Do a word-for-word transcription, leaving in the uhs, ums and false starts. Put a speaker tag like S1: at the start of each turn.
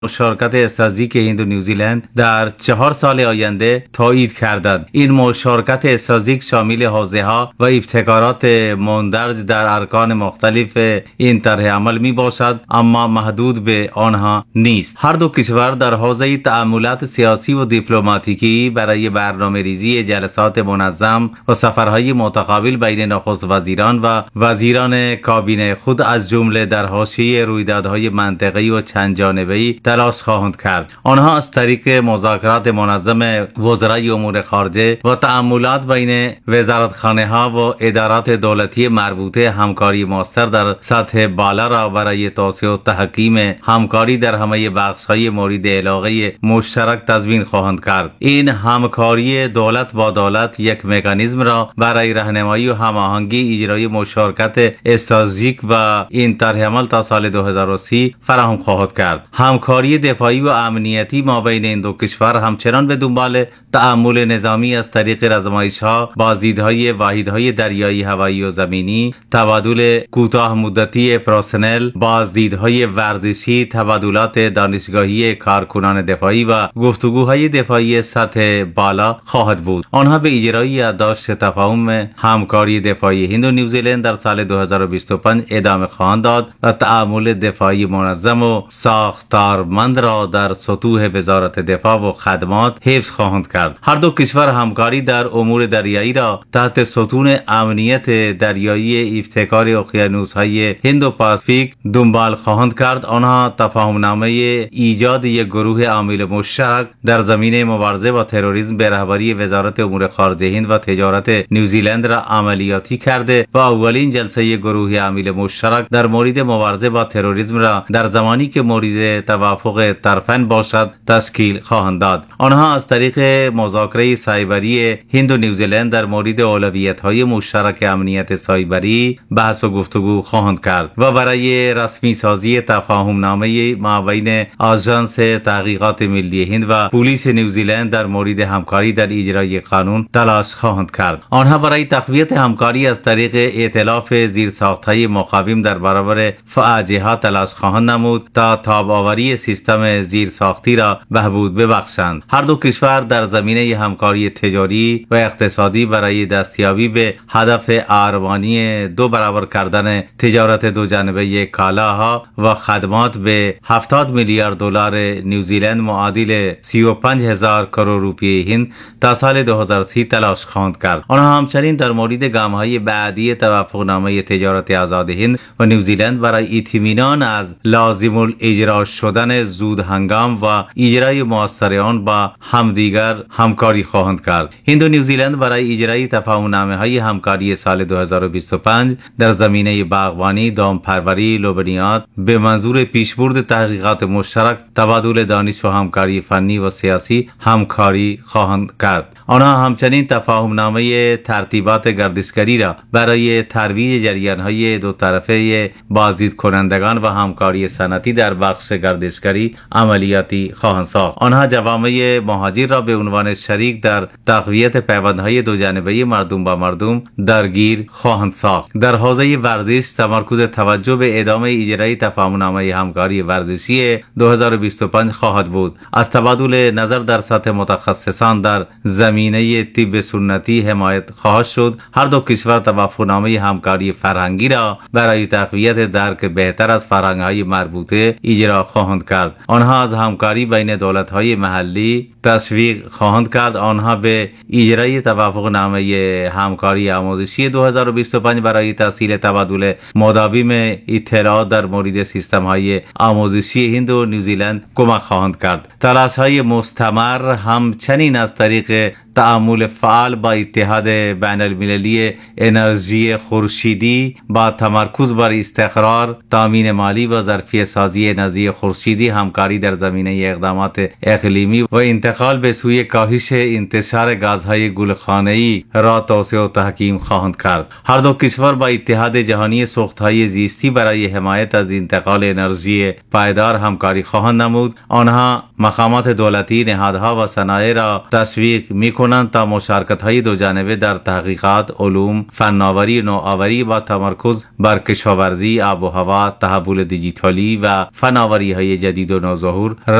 S1: مشارکت استراتژیک هند و نیوزیلند در چهار سال آینده تایید کردند. این مشارکت استراتژیک شامل حوزه‌ها و ابتکارات مندرج در ارکان مختلف این طرح عمل می باشد، اما محدود به آنها نیست. هر دو کشور در حوزه تعاملات سیاسی و دیپلماتیکی برای برنامه‌ریزی جلسات منظم و سفرهای متقابل بین نخست وزیران و وزیران کابینه خود از جمله در حاشیه رویدادهای منطقه‌ای و چند جانبه‌ای تلاش خواهند کرد. آنها از طریق مذاکرات منظم وزرای امور خارجه و تعاملات بین وزارتخانه‌ها و ادارات دولتی مربوطه همکاری مؤثر در سطح بالا را برای توسعه و تحکیم همکاری در همه بخش‌های مورد علاقه مشترک تضمین خواهند کرد. این همکاری دولت با دولت یک مکانیزم را برای راهنمایی و هماهنگی اجرای مشارکت استراتژیک و این طرح عمل تا سال دو هزار و سی فراهم خواهد کرد. همکاری دفاعی و امنیتی مابین این دو کشور همچنان به دنبال تعامل نظامی از طریق آزمایش‌ها، بازدیدهای واحدهای دریایی، هوایی و زمینی، تبادل کوتاه مدتی پرسنل، بازدیدهای ورزشی، تبادلات دانشگاهی کارکنان دفاعی و گفتگوهای دفاعی سطح بالا خواهد بود. آنها به اجرای یادداشت تفاهم همکاری دفاعی هند و نیوزیلند در سال دو هزار و بیست و پنج ادامه خواهند داد و تعامل دفاعی منظم و ساختارمند را در سطوح وزارت دفاع و خدمات حفظ خواهند کرد. هر دو کشور همکاری در امور دریایی را تحت ستون امنیت دریایی، ابتکار اقیانوس‌های هند و پاسیفیک دنبال خواهند کرد. آنها تفاهمنامه ایجاد یک گروه عامل مشترک در زمینه مبارزه با تروریسم به رهبری وزارت امور خارجه هند و تجارت نیوزیلند را عملیاتی کرده و اولین جلسه گروه عامل مشترک در مورد مبارزه با تروریسم را در زمانی که مورد توافق طرفین باشد تشکیل خواهند داد. آنها از طریق مذاکره سایبری هند و نیوزیلند در مورد اولویت‌های مشترک امنیت سایبری بحث و گفتگو خواهند کرد و برای رسمی سازی تفاهمنامه مابین آژانس تحقیقات ملی هند و پلیس نیوزیلند در مورد همکاری در اجرای قانون تلاش خواهند کرد. آنها برای تقویت همکاری از طریق ائتلاف زیرساخت‌های مقاوم در برابر فاجعه‌ها تلاش خواهند نمود تا تاب‌آوری سیستم زیرساختی را بهبود ببخشند. هر دو کشور در زمینه همکاری تجاری و اقتصادی برای دستیابی به هدف ارمانی دو برابر کردن تجارت دو جانبه کالاها و خدمات به هفتاد میلیارد دلار نیوزیلند معادل سی و پنج هزار کرور روپیه هند تا سال دو هزار و سی تلاش خواهند کرد. آنها همچنین در مورد گام‌های بعدی توافقنامه تجارت آزاد هند و نیوزیلند برای اطمینان از لازم الاجرا شدن زود هنگام و اجرای مؤثر آن با همدیگر همکاری خواهند کرد. هند و نیوزیلند برای اجرای تفاهم‌نامه‌های همکاری سال دو هزار و بیست و پنج در زمینه باغبانی، دامپروری، لبنیات به منظور پیشبرد تحقیقات مشترک، تبادل دانش و همکاری فنی و سیاسی همکاری خواهند کرد. آنها همچنین تفاهم‌نامه ترتیبات گردشگری را برای ترویج جریان‌های دو طرفه بازدید کنندگان و همکاری صنعتی در بخش گردشگری عملیاتی خواهند ساخت. آنها جوامع مهاجر را به عنوان شریک در تقویت پیوندهای دو جانبه مردم با مردم درگیر خواهند ساخت. در حوزه ورزش تمرکز توجه به ادامه اجرای تفاهم‌نامه همکاری ورزشی دو هزار و بیست و پنج خواهد بود. از تبادل نظر در سطح متخصصان در زمینه طب سنتی حمایت خواهد شد. هر دو کشور توافقنامه همکاری فرهنگی را برای تقویت درک بهتر از فرهنگ‌های مربوطه اجرا خواهند کرد. آنها از همکاری بین دولت‌های محلی تشویق خواهند کرد. آنها به اجرای توافقنامه همکاری آموزشی دو هزار و بیست و پنج برای تسهیل تبادل مداوم اطلاعات در مورد سیستم‌های آموزشی هند و نیوزیلند کمک خواهند کرد. تلاش‌های مستمر همچنین از طریق تعامل فعال با اتحاد بین المللی انرژی خورشیدی با تمرکز بر استقرار، تامین مالی و ظرفیت سازی انرژی خورشیدی، همکاری در زمینه اقدامات اقلیمی و انتقال به سوی کاهش انتشار گازهای گلخانه‌ای را توسعه و تحکیم خواهند کرد. هر دو کشور با اتحاد جهانی سوخت‌های زیستی برای حمایت از انتقال انرژی پایدار همکاری خواهند نمود. آنها مقامات دولتی نهادها و صنایع را تشویق می کنند تا مشارکت های دو جانبه در تحقیقات، علوم، فناوری نوآوری با تمرکز بر کشاورزی، آب و هوا، تحول دیجیتالی و فناوری های جدید و نوظهور